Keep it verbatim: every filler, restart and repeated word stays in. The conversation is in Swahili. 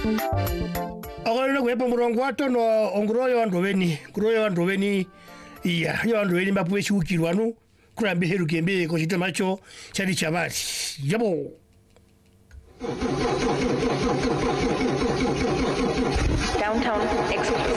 Ogolele kwepo murongo wato no ongroyo andoveni kuroyo andoveni iya yo andoveni mbapuwe chukirwanu kurambe heru kembe ko chito macho chali chabali yabo Downtown exit.